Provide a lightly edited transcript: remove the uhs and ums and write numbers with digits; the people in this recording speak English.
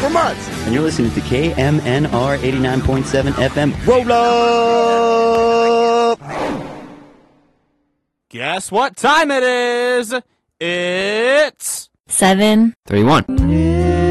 for months. And you're listening to KMNR 89.7 FM. Roll up! Guess what time it is? It's 7. 3-1.